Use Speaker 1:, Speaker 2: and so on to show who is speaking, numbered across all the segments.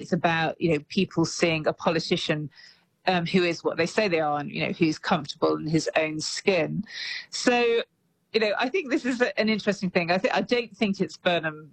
Speaker 1: it's about, people seeing a politician who is what they say they are, and, who's comfortable in his own skin. So, I think this is an interesting thing. I don't think it's Burnham,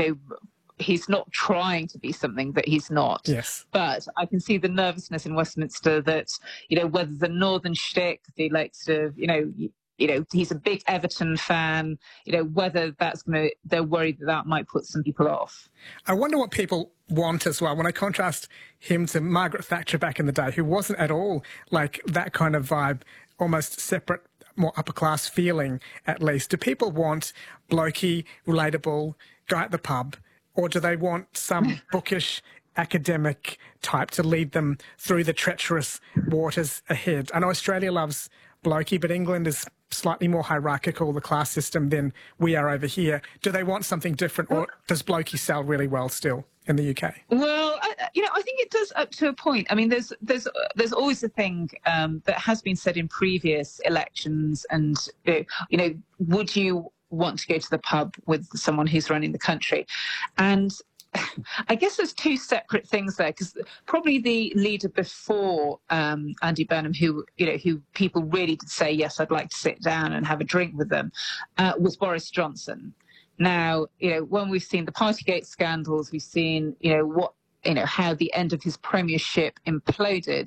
Speaker 1: he's not trying to be something that he's not.
Speaker 2: Yes.
Speaker 1: But I can see the nervousness in Westminster that, whether the Northern shtick, the sort of, he's a big Everton fan, whether they're worried that might put some people off.
Speaker 2: I wonder what people want as well. When I contrast him to Margaret Thatcher back in the day, who wasn't at all like that kind of vibe, almost separate, more upper class feeling, at least. Do people want blokey, relatable, guy at the pub, or do they want some bookish academic type to lead them through the treacherous waters ahead? I know Australia loves blokey, but England is slightly more hierarchical, the class system, than we are over here. Do they want something different, or does blokey sell really well still in the UK?
Speaker 1: Well, I think it does up to a point. I mean, there's always a thing that has been said in previous elections, and would you want to go to the pub with someone who's running the country? And I guess there's two separate things there, because probably the leader before Andy Burnham, who people really did say, yes, I'd like to sit down and have a drink with them, was Boris Johnson. Now, when we've seen the Partygate scandals, we've seen, how the end of his premiership imploded.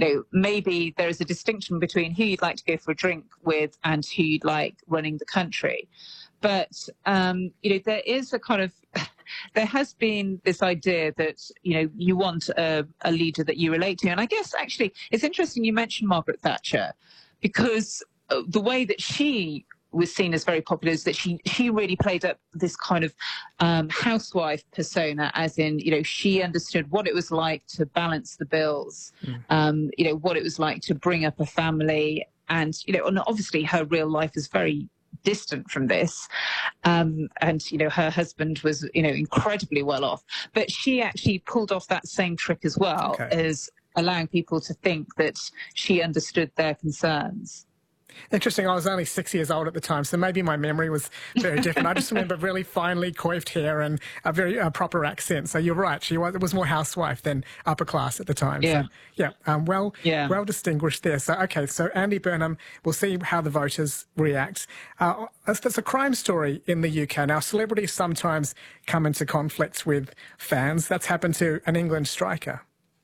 Speaker 1: Maybe there is a distinction between who you'd like to go for a drink with and who you'd like running the country. But, there is a kind of, there has been this idea that, you want a leader that you relate to. And I guess, actually, it's interesting you mentioned Margaret Thatcher, because the way that she was seen as very popular is that she really played up this kind of housewife persona, as in, she understood what it was like to balance the bills, what it was like to bring up a family. And, and obviously her real life is very distant from this. And, her husband was, incredibly well off. But she actually pulled off that same trick as well, as allowing people to think that she understood their concerns.
Speaker 2: Interesting. I was only 6 years old at the time, so maybe my memory was very different. I just remember really finely coiffed hair and a very proper accent. So you're right. She was more housewife than upper class at the time.
Speaker 1: Yeah.
Speaker 2: So, well distinguished there. So, so Andy Burnham, we'll see how the voters react. There's a crime story in the UK. Now, celebrities sometimes come into conflicts with fans. That's happened to an England striker.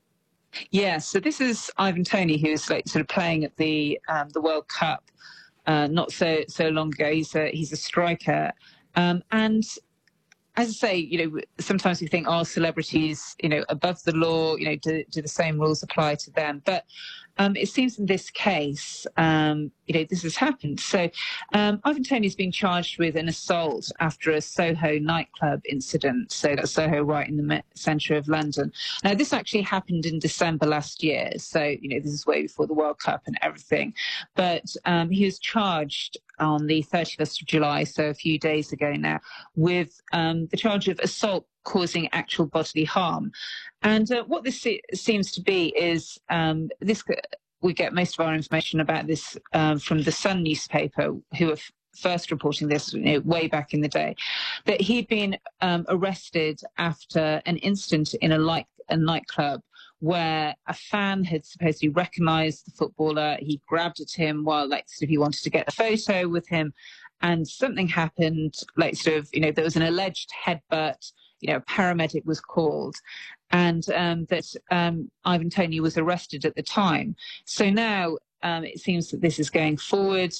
Speaker 1: Yeah, so this is Ivan Toney, who's sort of playing at the World Cup not so long ago. He's a striker, and as I say, sometimes we think, celebrities, above the law, do the same rules apply to them? But it seems in this case, this has happened. So Ivan Toney's been charged with an assault after a Soho nightclub incident. So that's Soho, right in the centre of London. Now, this actually happened in December last year. So, this is way before the World Cup and everything. But he was charged on the 31st of July, so a few days ago now, with the charge of assault causing actual bodily harm. And what this seems to be is we get most of our information about this from the Sun newspaper, who were first reporting this way back in the day, that he'd been arrested after an incident in a nightclub where a fan had supposedly recognised the footballer. He grabbed at him while he wanted to get a photo with him, and something happened. There was an alleged headbutt. A paramedic was called, and Ivan Toney was arrested at the time. So now it seems that this is going forward.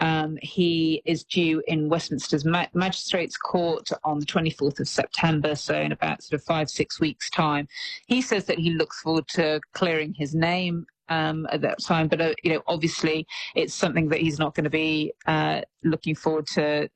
Speaker 1: He is due in Westminster's Magistrates Court on the 24th of September, so in about 5-6 weeks' time. He says that he looks forward to clearing his name at that time, but obviously it's something that he's not going to be looking forward to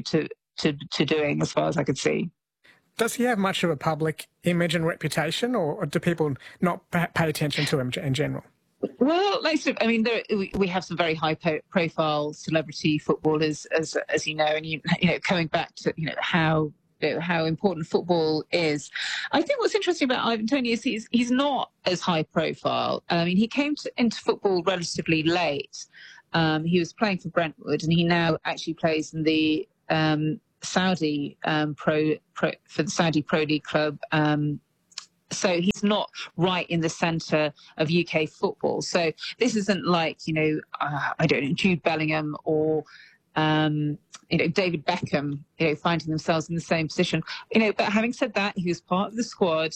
Speaker 1: doing, as far as I could see.
Speaker 2: Does he have much of a public image and reputation, or do people not pay attention to him in general?
Speaker 1: Well, we have some very high-profile celebrity footballers, as you know, and coming back to how important football is. I think what's interesting about Ivan Toney is he's not as high-profile. He came into football relatively late. He was playing for Brentwood, and he now actually plays in the Saudi for the Saudi Pro League club So he's not right in the centre of UK football. So this isn't like, I don't know, Jude Bellingham or, David Beckham, finding themselves in the same position. But having said that, he was part of the squad.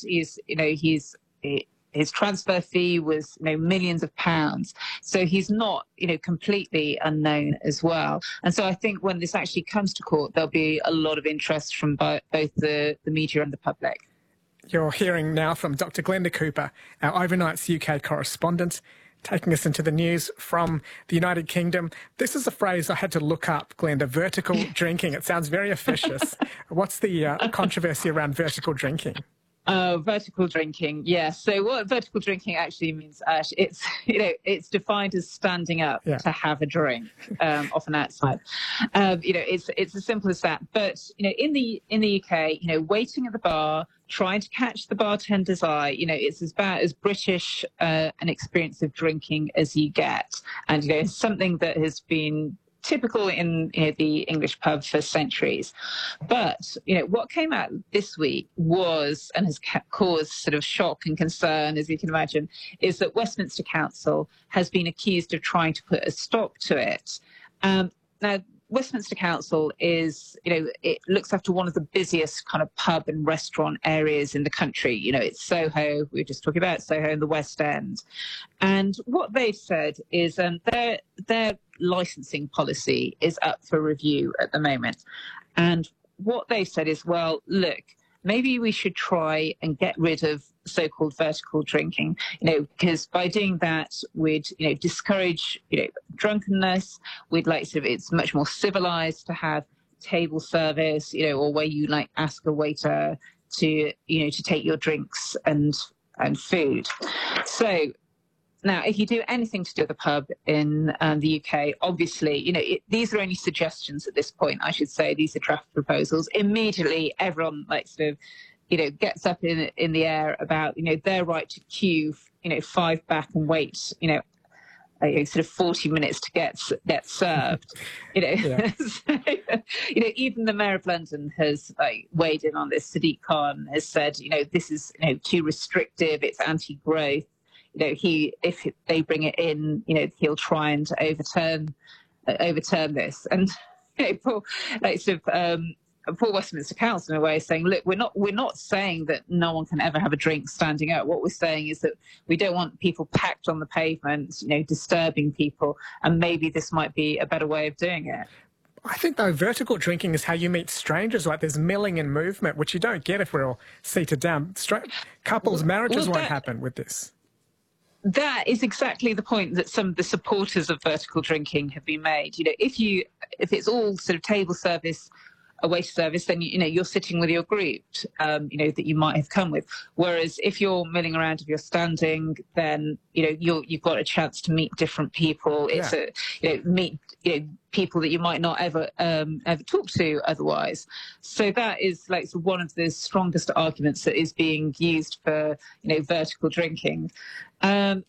Speaker 1: His transfer fee was, millions of pounds. So he's not, completely unknown as well. And so I think when this actually comes to court, there'll be a lot of interest from both the media and the public.
Speaker 2: You're hearing now from Dr. Glenda Cooper, our Overnights UK correspondent, taking us into the news from the United Kingdom. This is a phrase I had to look up, Glenda, vertical drinking. It sounds very officious. What's the controversy around vertical drinking?
Speaker 1: Vertical drinking, yes. So what vertical drinking actually means, Ash, it's defined as standing up to have a drink, often outside. It's as simple as that. But in the UK, waiting at the bar, trying to catch the bartender's eye, it's about as British an experience of drinking as you get, and it's something that has been typical in the English pub for centuries. But what came out this week was, and has caused sort of shock and concern, as you can imagine, is that Westminster Council has been accused of trying to put a stop to it. Now, Westminster Council is, it looks after one of the busiest kind of pub and restaurant areas in the country. It's Soho. We were just talking about Soho in the West End. And what they've said is their licensing policy is up for review at the moment. And what they've said is, well, look, maybe we should try and get rid of so-called vertical drinking, because by doing that, we'd, discourage, drunkenness. We'd it's much more civilized to have table service, or where you ask a waiter to, to take your drinks and food. So now, if you do anything to do with the pub in the UK, obviously, these are only suggestions at this point, I should say. These are draft proposals. Immediately, everyone gets up in the air about, their right to queue, 5 back and wait, sort of 40 minutes to get served.
Speaker 2: Yeah.
Speaker 1: So, even the Mayor of London has weighed in on this. Sadiq Khan has said, this is too restrictive. It's anti-growth. If they bring it in, he'll try and overturn this. And poor Westminster Council, in a way, is saying, look, we're not saying that no one can ever have a drink standing up. What we're saying is that we don't want people packed on the pavement, disturbing people, and maybe this might be a better way of doing it.
Speaker 2: I think, though, vertical drinking is how you meet strangers. There's milling and movement, which you don't get if we're all seated down. Couples' marriages won't happen with this.
Speaker 1: That is exactly the point that some of the supporters of vertical drinking have been made. If it's all sort of table service, a waiter service, then you're sitting with your group, that you might have come with. Whereas if you're milling around, if you're standing, then you've got a chance to meet different people. It's meet people that you might not ever talk to otherwise. So that is one of the strongest arguments that is being used for vertical drinking. I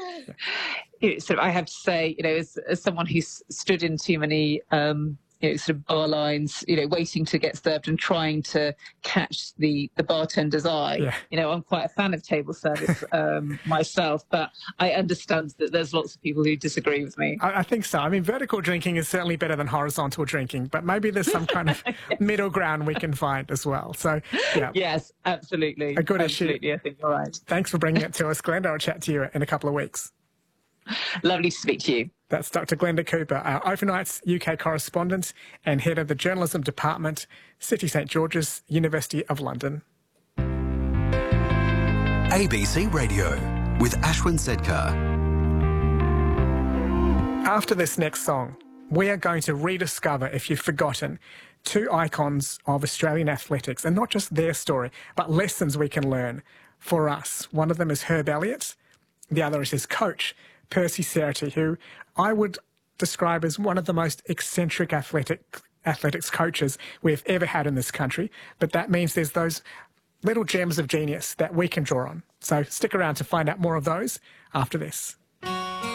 Speaker 1: have to say, as someone who's stood in too many sort of bar lines, waiting to get served and trying to catch the bartender's eye. Yeah. I'm quite a fan of table service myself, but I understand that there's lots of people who disagree with me.
Speaker 2: I think so. I mean, vertical drinking is certainly better than horizontal drinking, but maybe there's some kind of middle ground we can find as well. So, yeah.
Speaker 1: Yes, absolutely.
Speaker 2: A good
Speaker 1: absolutely,
Speaker 2: issue.
Speaker 1: I think you're right.
Speaker 2: Thanks for bringing it to us, Glenda. I'll chat to you in a couple of weeks.
Speaker 1: Lovely to speak to you.
Speaker 2: That's Dr. Glenda Cooper, our Overnights UK correspondent and head of the Journalism Department, City St George's, University of London.
Speaker 3: ABC Radio with Ashwin Sedkar.
Speaker 2: After this next song, we are going to rediscover, if you've forgotten, 2 icons of Australian athletics, and not just their story, but lessons we can learn for us. One of them is Herb Elliott. The other is his coach, Percy Cerutty, who I would describe as one of the most eccentric athletics coaches we've ever had in this country. But that means there's those little gems of genius that we can draw on. So stick around to find out more of those after this.